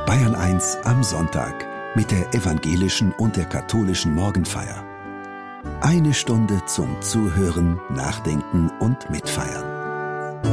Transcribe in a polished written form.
Bayern 1 am Sonntag mit der evangelischen und der katholischen Morgenfeier. Eine Stunde zum Zuhören, Nachdenken und Mitfeiern.